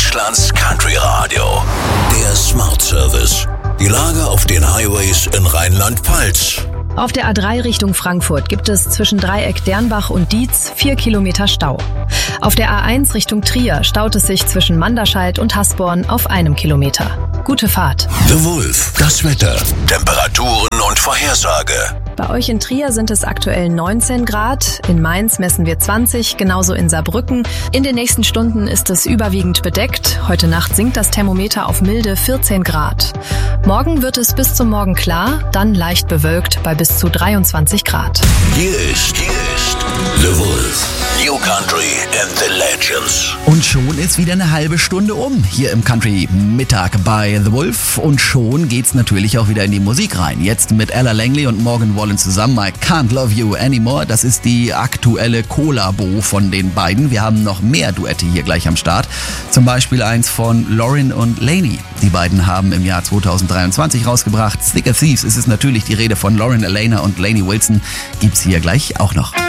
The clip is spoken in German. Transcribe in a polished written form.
Deutschlands Country Radio. Der Smart Service. Die Lage auf den Highways in Rheinland-Pfalz. Auf der A3 Richtung Frankfurt gibt es zwischen Dreieck Dernbach und Dietz 4 Kilometer Stau. Auf der A1 Richtung Trier staut es sich zwischen Manderscheid und Hasborn auf 1 Kilometer. Gute Fahrt. The Wolf, das Wetter, Temperaturen und Vorhersage. Bei euch in Trier sind es aktuell 19 Grad, in Mainz messen wir 20, genauso in Saarbrücken. In den nächsten Stunden ist es überwiegend bedeckt. Heute Nacht sinkt das Thermometer auf milde 14 Grad. Morgen wird es bis zum Morgen klar, dann leicht bewölkt bei bis zu 23 Grad. Hier ist The Wolf. New Country and the Legends. Und schon ist wieder eine halbe Stunde um hier im Country Mittag bei The Wolf. Und schon geht's natürlich auch wieder in die Musik rein. Jetzt mit Ella Langley und Morgan Wallen zusammen. I Can't Love You Anymore. Das ist die aktuelle Kollabo von den beiden. Wir haben noch mehr Duette hier gleich am Start. Zum Beispiel eins von Lauren und Lainey. Die beiden haben im Jahr 2023 rausgebracht. Stick of Thieves ist es natürlich die Rede von Lauren Alaina und Lainey Wilson. Gibt's hier gleich auch noch.